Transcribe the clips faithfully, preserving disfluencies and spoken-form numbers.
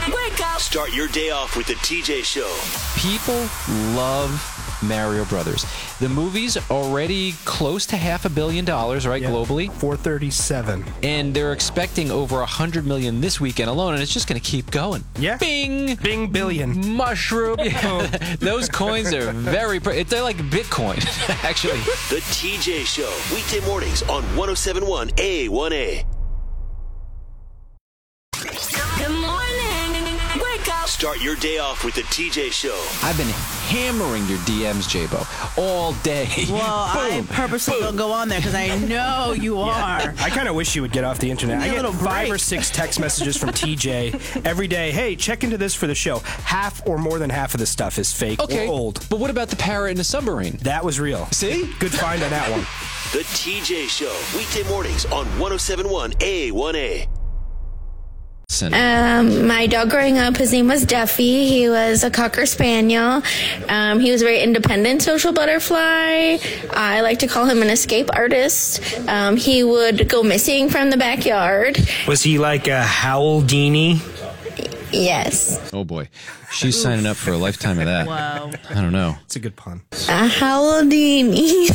Wake up. Start your day off with the T J Show. People love Mario Brothers. The movie's already close to half a billion dollars, right, yeah. globally? four thirty-seven. And they're expecting over one hundred million this weekend alone, and it's just going to keep going. Yeah. Bing! Bing billion. Mushroom. Yeah. Those coins are very... Pr- they're like Bitcoin, actually. The T J Show. Weekday mornings on one oh seven point one A one A. Good morning. Wake up. Start your day off with the T J Show. I've been hammering your D Ms, J-Bo, all day. Well, I purposely don't go on there because I know you are. I kind of wish you would get off the internet. Give me I a get little five break. or six text messages from T J every day. Hey, check into this for the show. Half or more than half of the stuff is fake Okay, or old. but what about the parrot in the submarine? That was real. See? Good find on that one. The T J Show. Weekday mornings on one oh seven point one A one A. Um, my dog growing up, his name was Duffy. He was a Cocker Spaniel. Um, he was a very independent social butterfly. I like to call him an escape artist. Um, he would go missing from the backyard. Was he like a Howldini? Yes. Oh, boy. She's signing up for a lifetime of that. Wow. I don't know. It's a good pun. A Howldini.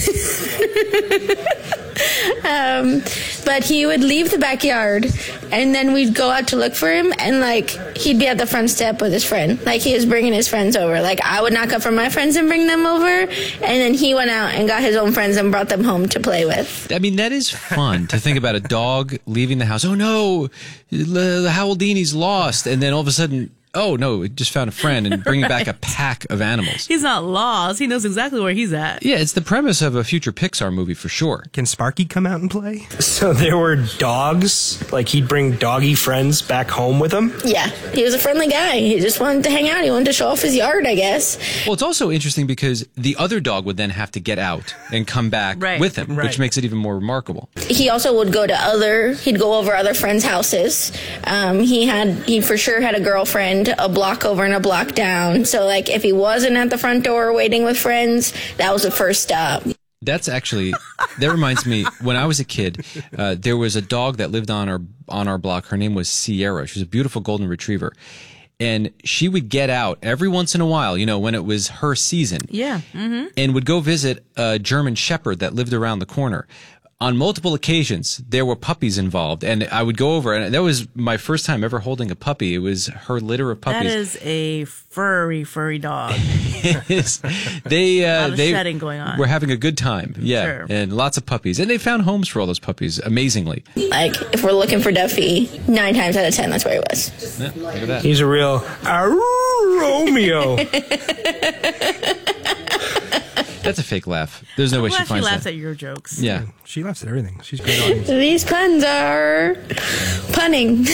um, but he would leave the backyard, and then we'd go out to look for him, and, like, he'd be at the front step with his friend. Like, he was bringing his friends over. Like, I would knock up for my friends and bring them over, and then he went out and got his own friends and brought them home to play with. I mean, that is fun to think about a dog leaving the house. Oh, no, the Howldini's lost. And then all of a sudden, oh, no, it just found a friend and bringing back a pack of animals. He's not lost. He knows exactly where he's at. Yeah, it's the premise of a future Pixar movie for sure. Can Sparky come out and play? So there were dogs? Like he'd bring doggy friends back home with him? Yeah, he was a friendly guy. He just wanted to hang out. He wanted to show off his yard, I guess. Well, it's also interesting because the other dog would then have to get out and come back Right. with him, Right. which makes it even more remarkable. He also would go to other, he'd go over other friends' houses. Um, he had, he for sure had a girlfriend a block over and a block down. So, like, if he wasn't at the front door waiting with friends, that was the first stop. That's actually, that reminds me, when I was a kid, uh, there was a dog that lived on our, on our block. Her name was Sierra. She was a beautiful golden retriever. And she would get out every once in a while, you know, when it was her season. Yeah. Mm-hmm. And would go visit a German Shepherd that lived around the corner. On multiple occasions, there were puppies involved, and I would go over, and that was my first time ever holding a puppy. It was her litter of puppies. That is a furry, furry dog. they uh, A lot of they shedding going on. were having a good time, yeah, Sure. and lots of puppies, and they found homes for all those puppies, amazingly. Like, if we're looking for Duffy, nine times out of ten, that's where he was. Yeah, look at that. He's a real Romeo. That's a fake laugh. There's no way Well, she she finds laughs that. at your jokes. Yeah. She laughs at everything. She's a great audience. These puns are punning.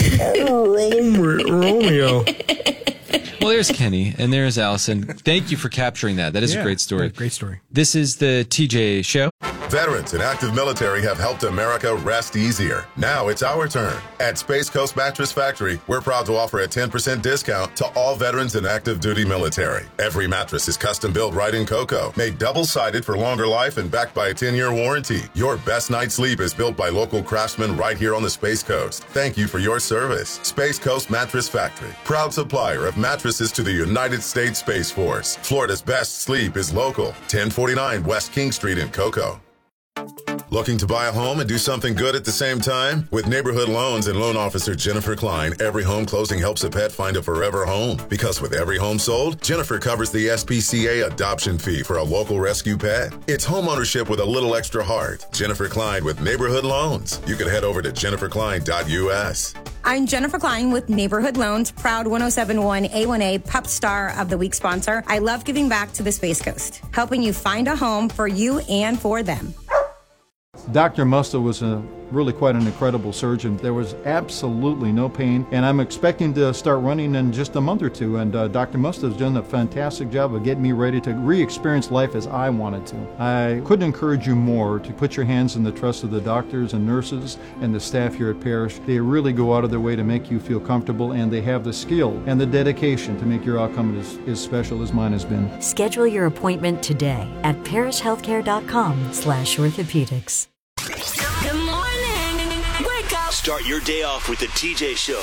Romeo. Well, there's Kenny, and there's Allison. Thank you for capturing that. That is Yeah, a great story. yeah, great story. This is the T J Show. Veterans and active military have helped America rest easier. Now it's our turn. At Space Coast Mattress Factory, we're proud to offer a ten percent discount to all veterans and active duty military. Every mattress is custom built right in cocoa, made double-sided for longer life and backed by a ten-year warranty. Your best night's sleep is built by local craftsmen right here on the Space Coast. Thank you for your service. Space Coast Mattress Factory, proud supplier of mattresses to the United States Space Force. Florida's best sleep is local. ten forty-nine West King Street in Cocoa. Looking to buy a home and do something good at the same time? With Neighborhood Loans and loan officer Jennifer Klein, every home closing helps a pet find a forever home. Because with every home sold, Jennifer covers the S P C A adoption fee for a local rescue pet. It's home ownership with a little extra heart. Jennifer Klein with Neighborhood Loans. You can head over to jennifer klein dot U S. I'm Jennifer Klein with Neighborhood Loans, proud one oh seven point one A one A Pup Star of the Week sponsor. I love giving back to the Space Coast, helping you find a home for you and for them. Doctor Musto was a really quite an incredible surgeon. There was absolutely no pain, and I'm expecting to start running in just a month or two, and uh, Doctor Musto's done a fantastic job of getting me ready to re-experience life as I wanted to. I couldn't encourage you more to put your hands in the trust of the doctors and nurses and the staff here at Parrish. They really go out of their way to make you feel comfortable, and they have the skill and the dedication to make your outcome as, as special as mine has been. Schedule your appointment today at parrish healthcare dot com slash orthopedics. Good morning. Wake up. Start your day off with the T J Show.